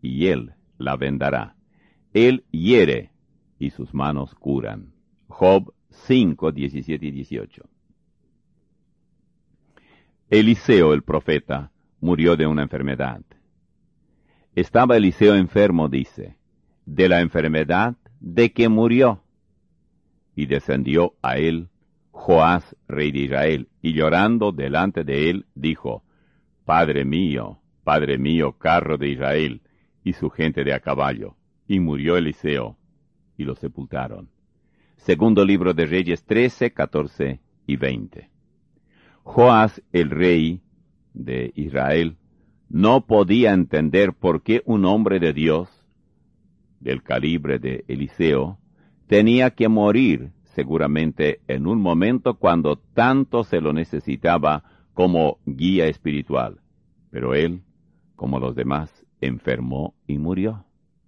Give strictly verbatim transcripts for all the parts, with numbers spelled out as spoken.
y él la vendará. Él hiere, y sus manos curan. Job cinco, diecisiete y dieciocho. Eliseo el profeta murió de una enfermedad. Estaba Eliseo enfermo, dice, de la enfermedad de que murió. Y descendió a él Joás, rey de Israel, y llorando delante de él, dijo, Padre mío, Padre mío, carro de Israel, y su gente de a caballo. Y murió Eliseo, y lo sepultaron. Segundo libro de Reyes trece, catorce y veinte. Joás, el rey de Israel, no podía entender por qué un hombre de Dios, del calibre de Eliseo, tenía que morir seguramente en un momento cuando tanto se lo necesitaba como guía espiritual. Pero él, como los demás, enfermó y murió.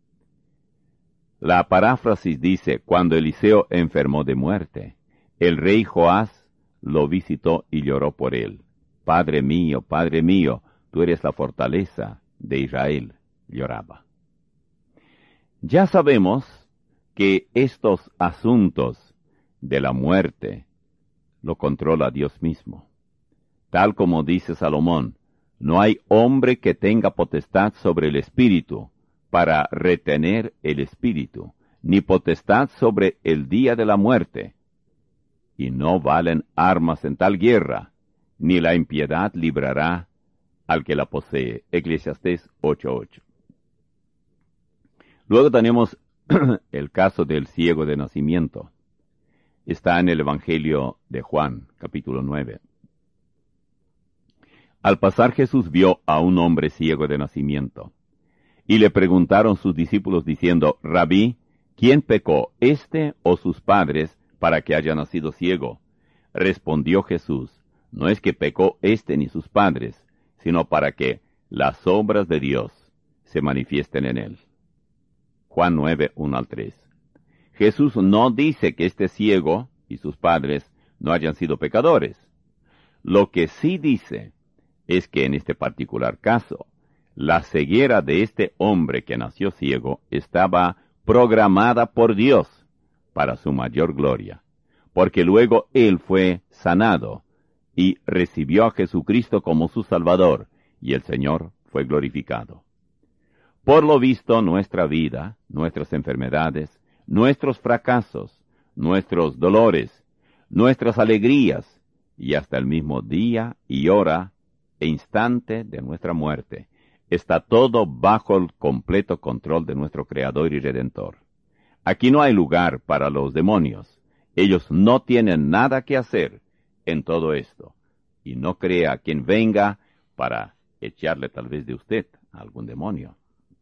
La paráfrasis dice, cuando Eliseo enfermó de muerte, el rey Joás lo visitó y lloró por él. Padre mío, Padre mío, tú eres la fortaleza de Israel, lloraba. Ya sabemos que estos asuntos de la muerte lo controla Dios mismo. Tal como dice Salomón, no hay hombre que tenga potestad sobre el espíritu para retener el espíritu, ni potestad sobre el día de la muerte. Y no valen armas en tal guerra, ni la impiedad librará al que la posee. Eclesiastés ocho ocho. Luego tenemos el caso del ciego de nacimiento. Está en el Evangelio de Juan, capítulo nueve. Al pasar Jesús vio a un hombre ciego de nacimiento, y le preguntaron sus discípulos diciendo, Rabí, ¿quién pecó, éste o sus padres, para que haya nacido ciego? Respondió Jesús, no es que pecó éste ni sus padres, sino para que las obras de Dios se manifiesten en él. Juan nueve, uno al tres. Jesús no dice que este ciego y sus padres no hayan sido pecadores. Lo que sí dice es que en este particular caso, la ceguera de este hombre que nació ciego estaba programada por Dios para su mayor gloria, porque luego él fue sanado y recibió a Jesucristo como su Salvador, y el Señor fue glorificado. Por lo visto, nuestra vida, nuestras enfermedades, nuestros fracasos, nuestros dolores, nuestras alegrías, y hasta el mismo día y hora e instante de nuestra muerte, está todo bajo el completo control de nuestro Creador y Redentor. Aquí no hay lugar para los demonios. Ellos no tienen nada que hacer en todo esto. Y no crea quien venga para echarle tal vez de usted a algún demonio.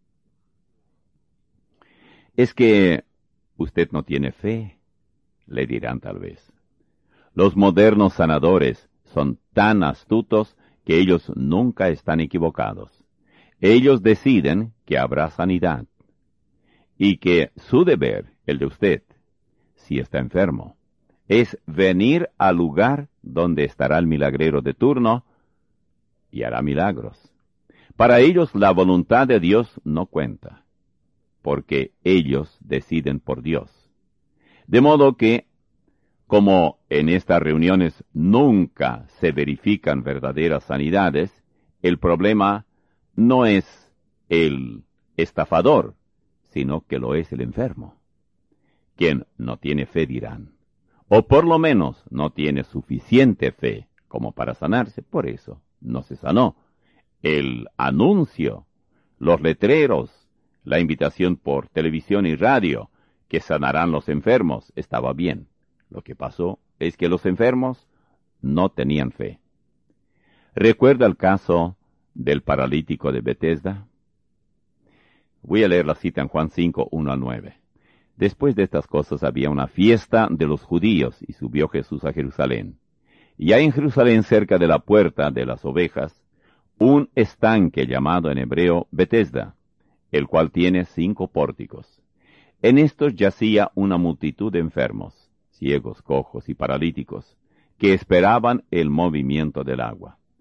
Es que usted no tiene fe, le dirán tal vez. Los modernos sanadores son tan astutos que ellos nunca están equivocados. Ellos deciden que habrá sanidad y que su deber, el de usted, si está enfermo, es venir al lugar donde estará el milagrero de turno y hará milagros. Para ellos la voluntad de Dios no cuenta, porque ellos deciden por Dios. De modo que, como en estas reuniones nunca se verifican verdaderas sanidades, el problema no es el estafador, sino que lo es el enfermo. Quien no tiene fe, dirán, o por lo menos no tiene suficiente fe como para sanarse, por eso no se sanó. El anuncio, los letreros, la invitación por televisión y radio, que sanarán los enfermos, estaba bien. Lo que pasó es que los enfermos no tenían fe. ¿Recuerda el caso del paralítico de Betesda? Voy a leer la cita en Juan cinco, uno al nueve. Después de estas cosas había una fiesta de los judíos, y subió Jesús a Jerusalén. Y hay en Jerusalén, cerca de la puerta de las ovejas, un estanque llamado en hebreo Betesda, el cual tiene cinco pórticos. En estos yacía una multitud de enfermos, ciegos, cojos y paralíticos, que esperaban el movimiento del agua.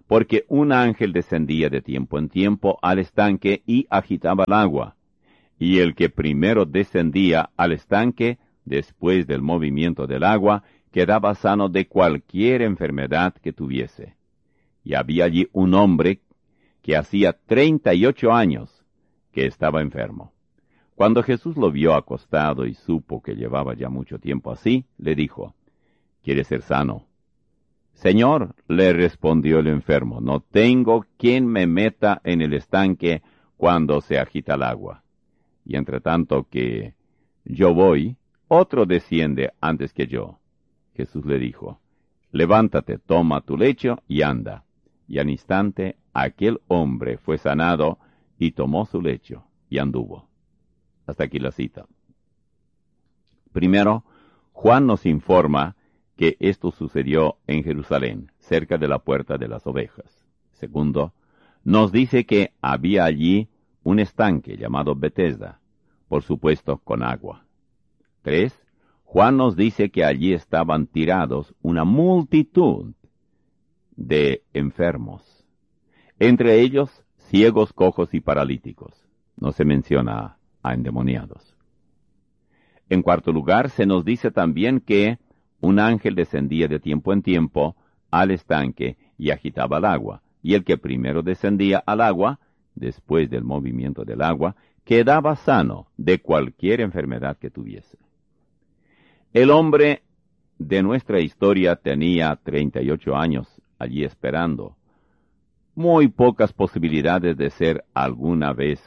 porque un ángel descendía de tiempo en tiempo al estanque y agitaba el agua. Y el que primero descendía al estanque, después del movimiento del agua, quedaba sano de cualquier enfermedad que tuviese. Y había allí un hombre que hacía treinta y ocho años que estaba enfermo. Cuando Jesús lo vio acostado y supo que llevaba ya mucho tiempo así, le dijo, ¿quieres ser sano? Señor, le respondió el enfermo, no tengo quien me meta en el estanque cuando se agita el agua. Y entre tanto que yo voy, otro desciende antes que yo. Jesús le dijo, levántate, toma tu lecho y anda. Y al instante aquel hombre fue sanado y tomó su lecho y anduvo. Hasta aquí la cita. Primero, Juan nos informa que esto sucedió en Jerusalén, cerca de la puerta de las ovejas. Segundo, nos dice que había allí un estanque llamado Betesda, por supuesto con agua. Tres, Juan nos dice que allí estaban tirados una multitud de enfermos, entre ellos ciegos, cojos y paralíticos. No se menciona a endemoniados. En cuarto lugar, se nos dice también que un ángel descendía de tiempo en tiempo al estanque y agitaba el agua, y el que primero descendía al agua, después del movimiento del agua, quedaba sano de cualquier enfermedad que tuviese. El hombre de nuestra historia tenía treinta y ocho años allí esperando, muy pocas posibilidades de ser alguna vez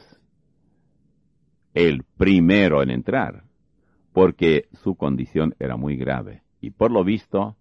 el primero en entrar, porque su condición era muy grave. Y por lo visto,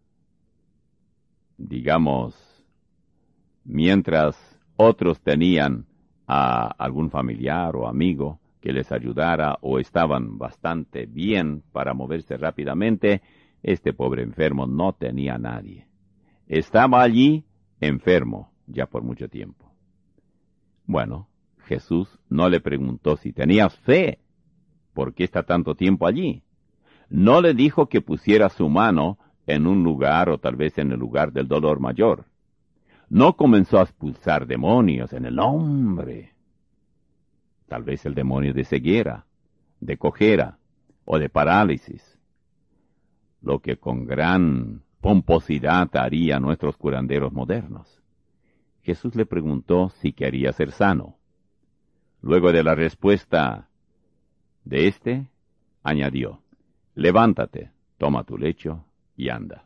digamos, mientras otros tenían a algún familiar o amigo que les ayudara o estaban bastante bien para moverse rápidamente, este pobre enfermo no tenía a nadie. Estaba allí enfermo ya por mucho tiempo. Bueno, Jesús no le preguntó si tenía fe. ¿Por qué está tanto tiempo allí? No le dijo que pusiera su mano en un lugar o tal vez en el lugar del dolor mayor. No comenzó a expulsar demonios en el nombre. Tal vez el demonio de ceguera, de cojera o de parálisis. Lo que con gran pomposidad harían nuestros curanderos modernos. Jesús le preguntó si quería ser sano. Luego de la respuesta de éste, añadió, levántate, toma tu lecho y anda.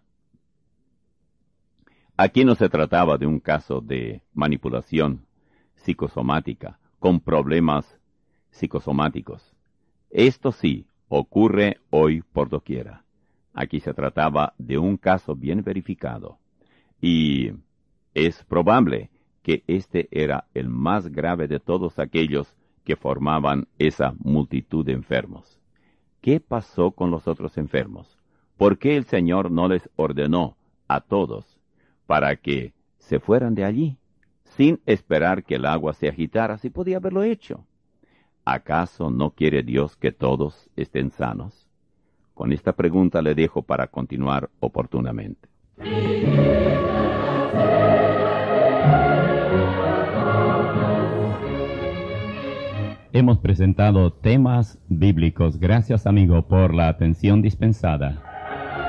Aquí no se trataba de un caso de manipulación psicosomática con problemas psicosomáticos. Esto sí ocurre hoy por doquiera. Aquí se trataba de un caso bien verificado. Y es probable que este era el más grave de todos aquellos que formaban esa multitud de enfermos. ¿Qué pasó con los otros enfermos? ¿Por qué el Señor no les ordenó a todos para que se fueran de allí, sin esperar que el agua se agitara, si podía haberlo hecho? ¿Acaso no quiere Dios que todos estén sanos? Con esta pregunta le dejo para continuar oportunamente. Hemos presentado temas bíblicos. Gracias, amigo, por la atención dispensada.